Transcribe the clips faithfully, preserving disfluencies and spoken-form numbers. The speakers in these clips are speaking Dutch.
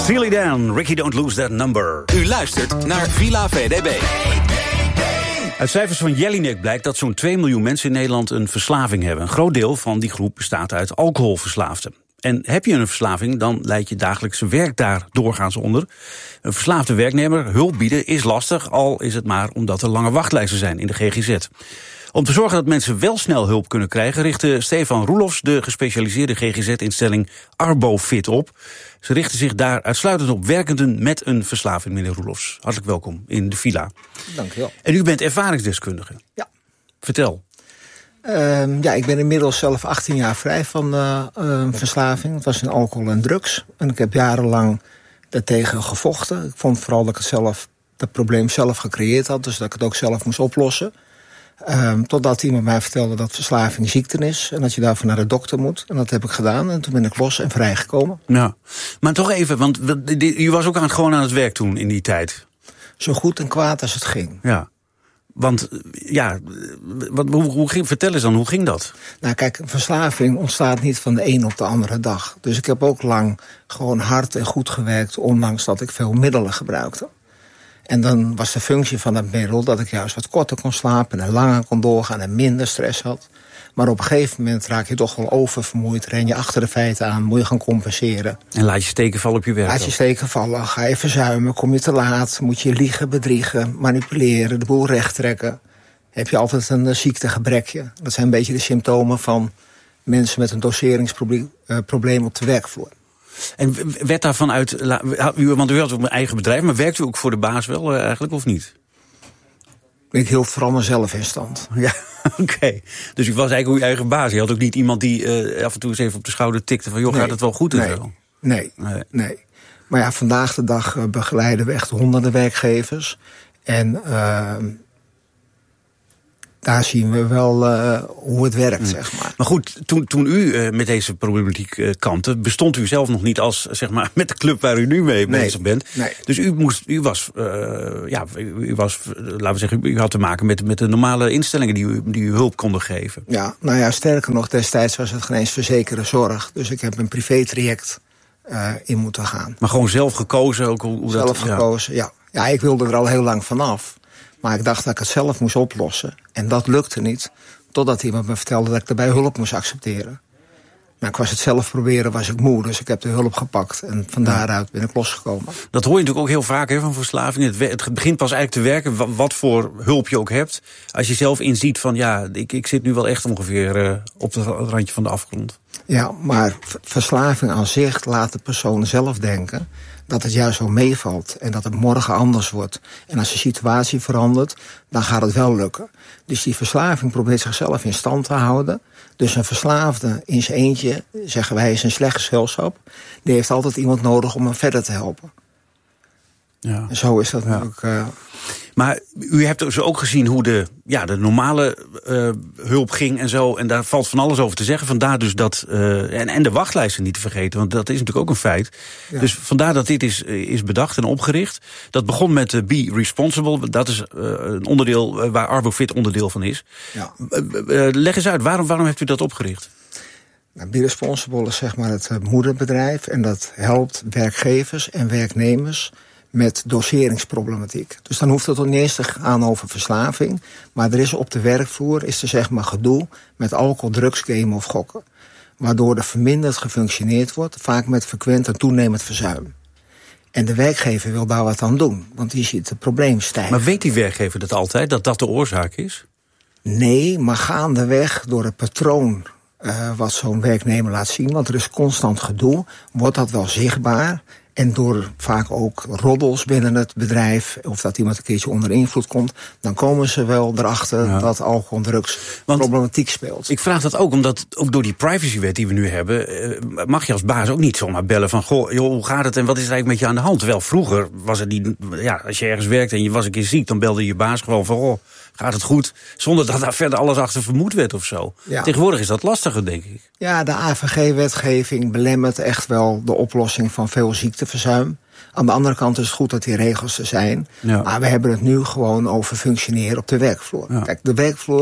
Steely Dan, Ricky Don't Lose That Number. U luistert naar Villa V D B. Uit cijfers van Jelinek blijkt dat zo'n twee miljoen mensen in Nederland een verslaving hebben. Een groot deel van die groep bestaat uit alcoholverslaafden. En heb je een verslaving, dan leidt je dagelijkse werk daar doorgaans onder. Een verslaafde werknemer hulp bieden is lastig, al is het maar omdat er lange wachtlijsten zijn in de G G Z. Om te zorgen dat mensen wel snel hulp kunnen krijgen, richtte Stefan Roelofs de gespecialiseerde G G Z-instelling Arbofit op. Ze richten zich daar uitsluitend op werkenden met een verslaving, meneer Roelofs. Hartelijk welkom in de Villa. Dank u wel. En u bent ervaringsdeskundige. Ja. Vertel. Uh, ja, ik ben inmiddels zelf achttien jaar vrij van uh, uh, verslaving. Het was in alcohol en drugs. En ik heb jarenlang daartegen gevochten. Ik vond vooral dat ik het zelf, dat probleem zelf gecreëerd had. Dus dat ik het ook zelf moest oplossen. Um, totdat iemand mij vertelde dat verslaving ziekte is. En dat je daarvoor naar de dokter moet. En dat heb ik gedaan. En toen ben ik los en vrijgekomen. Ja. Maar toch even, want u was ook aan, gewoon aan het werk toen in die tijd. Zo goed en kwaad als het ging. Ja. Want, ja, wat, hoe, hoe ging, vertel eens dan, hoe ging dat? Nou kijk, een verslaving ontstaat niet van de een op de andere dag. Dus ik heb ook lang gewoon hard en goed gewerkt, ondanks dat ik veel middelen gebruikte. En dan was de functie van dat middel dat ik juist wat korter kon slapen en langer kon doorgaan en minder stress had. Maar op een gegeven moment raak je toch wel oververmoeid, ren je achter de feiten aan, moet je gaan compenseren. En laat je steken vallen op je werk. Laat je steken vallen, ga je verzuimen, kom je te laat, moet je liegen, bedriegen, manipuleren, de boel recht trekken. Heb je altijd een uh, ziektegebrekje. Dat zijn een beetje de symptomen van mensen met een doseringsprobleem uh, op de werkvloer. En werd daar vanuit, want u had ook een eigen bedrijf, maar werkt u ook voor de baas wel uh, eigenlijk of niet? Ik hield vooral mezelf in stand. Ja, oké. Okay. Dus u was eigenlijk uw eigen baas. Je had ook niet iemand die uh, af en toe eens even op de schouder tikte van joh, nee, gaat het wel goed en nee, zo? Nee, nee, nee. Maar ja, vandaag de dag uh, begeleiden we echt honderden werkgevers. En uh, daar zien we wel uh, hoe het werkt, mm. zeg maar. Maar goed, toen, toen u uh, met deze problematiek uh, kampte, bestond u zelf nog niet als, zeg maar, met de club waar u nu mee nee, bezig bent. Nee. Dus u moest, u was, uh, ja, u was, laten we zeggen, u had te maken met, met de normale instellingen die u, die u hulp konden geven. Ja, nou ja, sterker nog, destijds was het geen eens verzekerde zorg. Dus ik heb een privé-traject uh, in moeten gaan. Maar gewoon zelf gekozen? Ook hoe, hoe zelf dat, gekozen, ja. ja. Ja, ik wilde er al heel lang vanaf. Maar ik dacht dat ik het zelf moest oplossen. En dat lukte niet. Totdat iemand me vertelde dat ik daarbij hulp moest accepteren. Nou, ik was het zelf proberen, was ik moe. Dus ik heb de hulp gepakt. En van daaruit ben ik losgekomen. Dat hoor je natuurlijk ook heel vaak hè, van verslaving. Het, het begint pas eigenlijk te werken, wat, wat voor hulp je ook hebt. Als je zelf inziet van ja, ik, ik zit nu wel echt ongeveer uh, op het randje van de afgrond. Ja, maar verslaving aan zich laat de persoon zelf denken dat het juist wel meevalt en dat het morgen anders wordt. En als de situatie verandert, dan gaat het wel lukken. Dus die verslaving probeert zichzelf in stand te houden. Dus een verslaafde in zijn eentje, zeggen wij, is een slecht gezelschap. Die heeft altijd iemand nodig om hem verder te helpen. Ja. En zo is dat ja. natuurlijk. Uh... Maar u hebt dus ook gezien hoe de, ja, de normale uh, hulp ging en zo. En daar valt van alles over te zeggen. Vandaar dus dat, uh, en, en de wachtlijsten niet te vergeten, want dat is natuurlijk ook een feit. Ja. Dus vandaar dat dit is, is bedacht en opgericht. Dat begon met uh, Be Responsible. Dat is uh, een onderdeel uh, waar Arbofit onderdeel van is. Ja. Uh, uh, leg eens uit, waarom, waarom heeft u dat opgericht? Nou, Be Responsible is zeg maar het uh, moederbedrijf. En dat helpt werkgevers en werknemers met doseringsproblematiek. Dus dan hoeft het ook niet eens te gaan over verslaving. Maar er is op de werkvloer is er zeg maar gedoe met alcohol, drugs, gamen of gokken. Waardoor er verminderd gefunctioneerd wordt, vaak met frequent en toenemend verzuim. En de werkgever wil daar wat aan doen, want die ziet het probleem stijgen. Maar weet die werkgever dat altijd, dat dat de oorzaak is? Nee, maar gaandeweg door het patroon uh, wat zo'n werknemer laat zien, want er is constant gedoe, wordt dat wel zichtbaar. En door vaak ook roddels binnen het bedrijf, of dat iemand een keertje onder invloed komt, dan komen ze wel erachter ja. dat alcohol en drugs Want problematiek speelt. Ik vraag dat ook, omdat ook door die privacywet die we nu hebben, mag je als baas ook niet zomaar bellen van, goh, joh, hoe gaat het en wat is er eigenlijk met je aan de hand? Terwijl vroeger was het niet, ja, als je ergens werkte en je was een keer ziek, dan belde je baas gewoon van, oh, gaat het goed? Zonder dat daar verder alles achter vermoed werd of zo. Ja. Tegenwoordig is dat lastiger, denk ik. Ja, de A V G-wetgeving belemmert echt wel de oplossing van veel ziekteverzuim. Aan de andere kant is het goed dat die regels er zijn. Ja. Maar we hebben het nu gewoon over functioneren op de werkvloer. Ja. Kijk, de werkvloer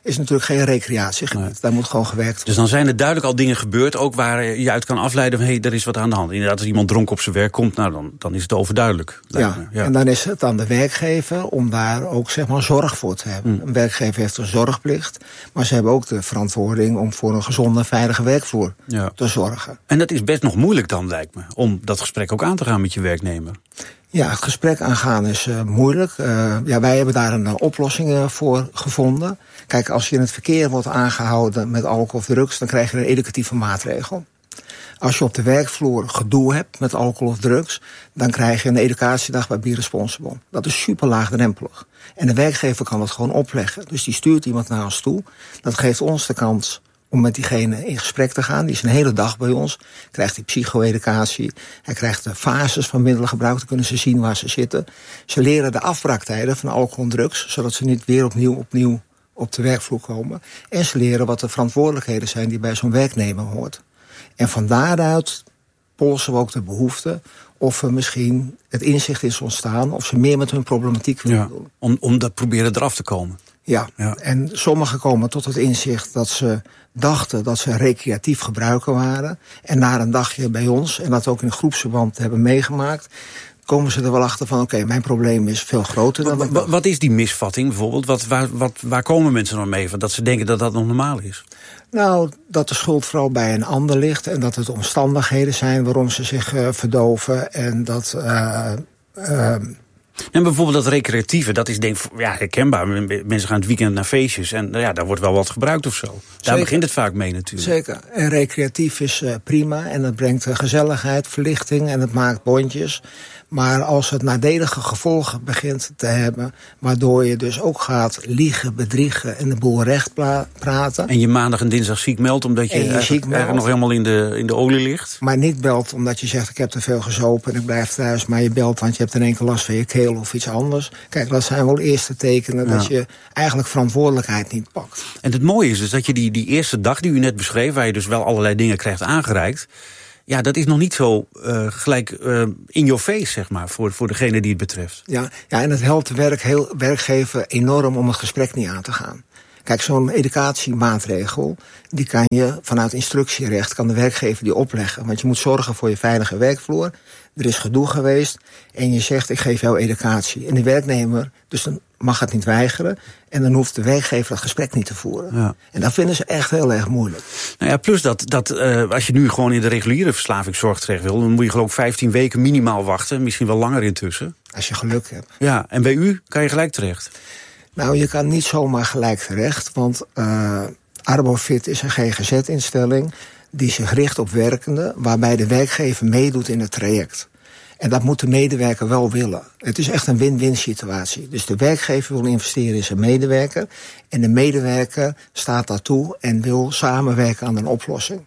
is natuurlijk geen recreatiegebied. Nee. Daar moet gewoon gewerkt worden. Dus dan zijn er duidelijk al dingen gebeurd, ook waar je uit kan afleiden van hé, hey, er is wat aan de hand. Inderdaad, als iemand dronken op zijn werk komt, nou dan, dan is het overduidelijk. Ja, ja, en dan is het aan de werkgever om daar ook zeg maar zorg voor te hebben. Hmm. Een werkgever heeft een zorgplicht, maar ze hebben ook de verantwoording om voor een gezonde, veilige werkvloer ja. te zorgen. En dat is best nog moeilijk dan, lijkt me, om dat gesprek ook aan te gaan met je werknemer. Ja, het gesprek aangaan is uh, moeilijk. Uh, ja, wij hebben daar een uh, oplossing uh, voor gevonden. Kijk, als je in het verkeer wordt aangehouden met alcohol of drugs, dan krijg je een educatieve maatregel. Als je op de werkvloer gedoe hebt met alcohol of drugs, dan krijg je een educatiedag bij Be Responsible. Dat is super laagdrempelig. En de werkgever kan dat gewoon opleggen. Dus die stuurt iemand naar ons toe. Dat geeft ons de kans om met diegene in gesprek te gaan. Die is een hele dag bij ons. Krijgt hij psycho-educatie. Hij krijgt de fases van middelengebruik. Dan kunnen ze zien waar ze zitten. Ze leren de afbraaktijden van alcohol en drugs, zodat ze niet weer opnieuw opnieuw op de werkvloer komen. En ze leren wat de verantwoordelijkheden zijn die bij zo'n werknemer hoort. En van daaruit polsen we ook de behoefte of er misschien het inzicht is ontstaan of ze meer met hun problematiek willen ja, doen. Om, om dat proberen eraf te komen. Ja, ja, en sommigen komen tot het inzicht dat ze dachten dat ze recreatief gebruiker waren. En na een dagje bij ons, en dat ook in groepsverband hebben meegemaakt, komen ze er wel achter van, oké, okay, mijn probleem is veel groter dan wat, wat, wat is die misvatting bijvoorbeeld? Wat, waar, wat, waar komen mensen dan mee van dat ze denken dat dat nog normaal is? Nou, dat de schuld vooral bij een ander ligt en dat het omstandigheden zijn waarom ze zich uh, verdoven en dat Uh, uh, En bijvoorbeeld dat recreatieve, dat is denk ik ja, herkenbaar. Mensen gaan het weekend naar feestjes en ja, daar wordt wel wat gebruikt of zo. Daar Zeker. begint het vaak mee natuurlijk. Zeker. En recreatief is uh, prima en het brengt uh, gezelligheid, verlichting en het maakt bondjes. Maar als het nadelige gevolgen begint te hebben, waardoor je dus ook gaat liegen, bedriegen en de boel recht pla- praten. En je maandag en dinsdag ziek meldt omdat je, je eigenlijk nog helemaal in de, in de olie ligt. Maar niet belt omdat je zegt ik heb te veel gezopen en ik blijf thuis. Maar je belt want je hebt in één keer last van je keel of iets anders. Kijk, dat zijn wel eerste tekenen ja. dat je eigenlijk verantwoordelijkheid niet pakt. En het mooie is dus dat je die, die eerste dag die u net beschreef, waar je dus wel allerlei dingen krijgt aangereikt, ja, dat is nog niet zo uh, gelijk uh, in your face, zeg maar, voor, voor degene die het betreft. Ja, ja, en het helpt de werk, heel, werkgever enorm om het gesprek niet aan te gaan. Kijk, zo'n educatiemaatregel, die kan je vanuit instructierecht, kan de werkgever die opleggen. Want je moet zorgen voor je veilige werkvloer. Er is gedoe geweest en je zegt, ik geef jou educatie. En de werknemer, dus dan mag het niet weigeren. En dan hoeft de werkgever dat gesprek niet te voeren. Ja. En dat vinden ze echt heel erg moeilijk. Nou ja, plus dat, dat uh, als je nu gewoon in de reguliere verslavingszorg terecht wil, dan moet je geloof ik vijftien weken minimaal wachten. Misschien wel langer intussen. Als je geluk hebt. Ja, en bij u kan je gelijk terecht. Nou, je kan niet zomaar gelijk terecht, want uh, Arbofit is een G G Z-instelling die zich richt op werkenden, waarbij de werkgever meedoet in het traject. En dat moet de medewerker wel willen. Het is echt een win-win situatie. Dus de werkgever wil investeren in zijn medewerker en de medewerker staat daartoe en wil samenwerken aan een oplossing.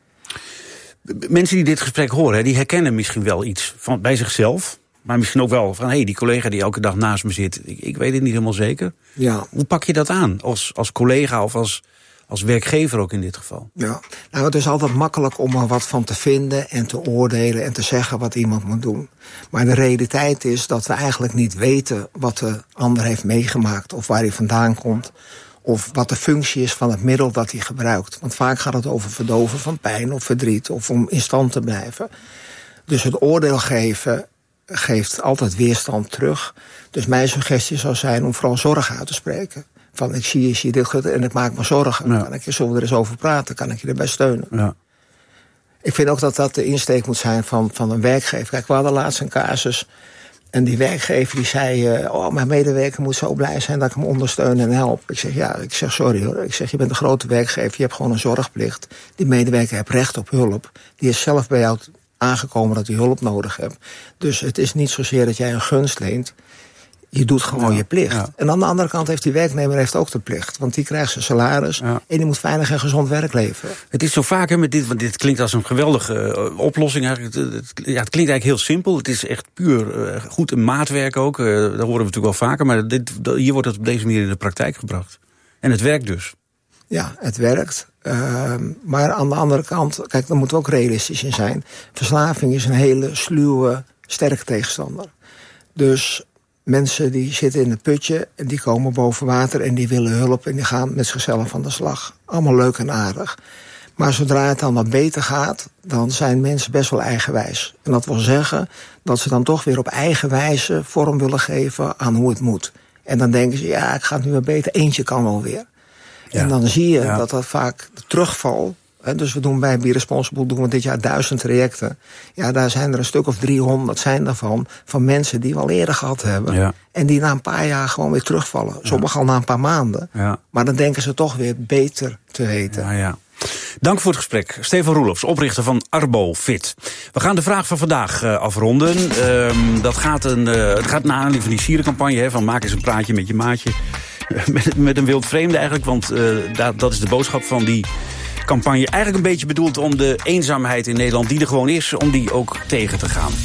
Mensen die dit gesprek horen, die herkennen misschien wel iets van bij zichzelf, maar misschien ook wel van, hé, hey, die collega die elke dag naast me zit, ik, ik weet het niet helemaal zeker. Ja. Hoe pak je dat aan als, als collega of als, als werkgever ook in dit geval? Ja, nou, het is altijd makkelijk om er wat van te vinden en te oordelen en te zeggen wat iemand moet doen. Maar de realiteit is dat we eigenlijk niet weten wat de ander heeft meegemaakt of waar hij vandaan komt, of wat de functie is van het middel dat hij gebruikt. Want vaak gaat het over verdoven van pijn of verdriet of om in stand te blijven. Dus het oordeel geven geeft altijd weerstand terug. Dus mijn suggestie zou zijn om vooral zorg uit te spreken. Van ik zie je, zie dit en ik maak me zorgen. Ja. Kan ik je, zullen we er eens over praten? Kan ik je erbij steunen? Ja. Ik vind ook dat dat de insteek moet zijn van, van een werkgever. Kijk, we hadden laatst een casus. En die werkgever die zei, uh, oh, mijn medewerker moet zo blij zijn dat ik hem ondersteun en help. Ik zeg, ja, ik zeg sorry hoor. Ik zeg, je bent een grote werkgever, je hebt gewoon een zorgplicht. Die medewerker heeft recht op hulp. Die is zelf bij jou aangekomen dat hij hulp nodig hebt. Dus het is niet zozeer dat jij een gunst leent. Je doet gewoon ja, je plicht. Ja. En aan de andere kant heeft die werknemer heeft ook de plicht. Want die krijgt zijn salaris ja. en die moet veilig en gezond werk leveren. Het is zo vaak, hè, met dit, want dit klinkt als een geweldige uh, oplossing. Eigenlijk. Het, het, ja, het klinkt eigenlijk heel simpel. Het is echt puur uh, goed een maatwerk ook. Uh, dat horen we natuurlijk wel vaker. Maar dit, hier wordt het op deze manier in de praktijk gebracht. En het werkt dus. Ja, het werkt. Uh, maar aan de andere kant, kijk, daar moeten we ook realistisch in zijn. Verslaving is een hele sluwe, sterke tegenstander. Dus Mensen die zitten in het putje en die komen boven water en die willen hulp en die gaan met zichzelf aan de slag. Allemaal leuk en aardig. Maar zodra het dan wat beter gaat, dan zijn mensen best wel eigenwijs. En dat wil zeggen dat ze dan toch weer op eigen wijze vorm willen geven aan hoe het moet. En dan denken ze, ja, ik ga het nu wel beter, eentje kan wel weer. Ja. En dan zie je ja. dat dat vaak de terugval. Hè, dus we doen bij Be Responsible doen we dit jaar duizend trajecten. Ja, daar zijn er een stuk of driehonderd zijn daarvan van mensen die we al eerder gehad hebben. Ja. En die na een paar jaar gewoon weer terugvallen. Sommigen ja. al na een paar maanden. Ja. Maar dan denken ze toch weer beter te weten. Ja, ja. Dank voor het gesprek. Stefan Roelofs, oprichter van ArboFit. We gaan de vraag van vandaag uh, afronden. Uh, dat gaat, een, uh, het gaat naar aanleiding van die sierencampagne. Hè, van maak eens een praatje met je maatje. met, met een wild vreemde eigenlijk. Want uh, dat, dat is de boodschap van die campagne. Eigenlijk een beetje bedoeld om de eenzaamheid in Nederland, die er gewoon is, om die ook tegen te gaan.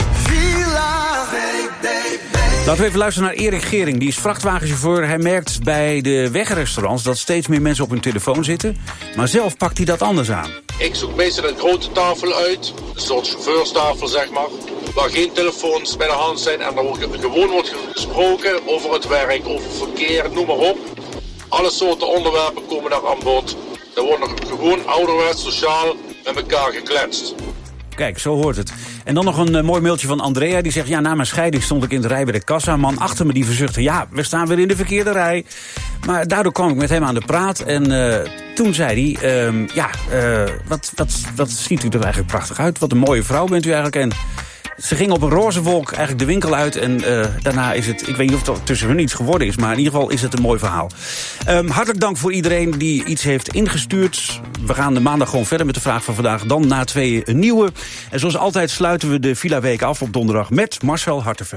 Laten we even luisteren naar Erik Gering. Die is vrachtwagenchauffeur. Hij merkt bij de wegrestaurants dat steeds meer mensen op hun telefoon zitten. Maar zelf pakt hij dat anders aan. Ik zoek meestal een grote tafel uit. Een soort chauffeurstafel, zeg maar. Waar geen telefoons bij de hand zijn. En daar gewoon wordt gesproken over het werk, over verkeer, noem maar op. Alle soorten onderwerpen komen daar aan bod. Er wordt nog gewoon ouderwets, sociaal met elkaar gekletst. Kijk, zo hoort het. En dan nog een uh, mooi mailtje van Andrea. Die zegt, ja, na mijn scheiding stond ik in de rij bij de kassa. Een man achter me die verzuchtte, ja, we staan weer in de verkeerde rij. Maar daardoor kwam ik met hem aan de praat. En uh, toen zei hij, uh, ja, uh, wat, wat, wat ziet u er eigenlijk prachtig uit. Wat een mooie vrouw bent u eigenlijk. En ze ging op een roze wolk eigenlijk de winkel uit. En uh, daarna is het, ik weet niet of het tussen hun iets geworden is. Maar in ieder geval is het een mooi verhaal. Um, hartelijk dank voor iedereen die iets heeft ingestuurd. We gaan de maandag gewoon verder met de vraag van vandaag. Dan na twee een nieuwe. En zoals altijd sluiten we de Villa Week af op donderdag met Marcel Hartenveld.